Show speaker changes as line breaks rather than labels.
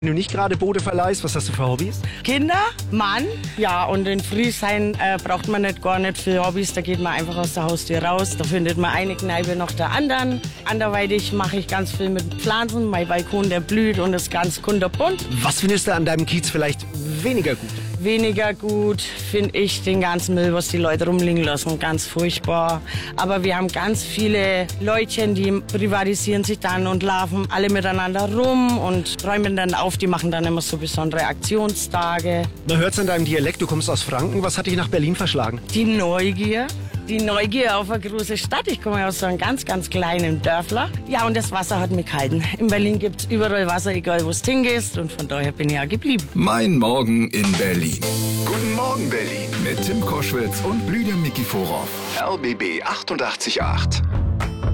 Wenn du nicht gerade Boote verleihst, was hast du für Hobbys?
Kinder, Mann, ja, und in Friedrichshain braucht man gar nicht für Hobbys, da geht man einfach aus der Haustür raus, da findet man eine Kneipe nach der anderen. Anderweitig mache ich ganz viel mit Pflanzen, mein Balkon, der blüht und ist ganz kunterbunt.
Was findest du an deinem Kiez vielleicht weniger gut?
Weniger gut finde ich den ganzen Müll, was die Leute rumliegen lassen, ganz furchtbar. Aber wir haben ganz viele Leutchen, die privatisieren sich dann und laufen alle miteinander rum und räumen dann auf. Die machen dann immer so besondere Aktionstage.
Man hört es an deinem Dialekt, du kommst aus Franken. Was hat dich nach Berlin verschlagen?
Die Neugier auf eine große Stadt. Ich komme aus so einem ganz, ganz kleinen Dörfler. Ja, und das Wasser hat mich gehalten. In Berlin gibt es überall Wasser, egal wo du hingehst. Und von daher bin ich ja geblieben.
Mein Morgen in Berlin.
Guten Morgen, Berlin.
Mit Tim Koschwitz und Lydia Nikiforow.
RBB 88.8.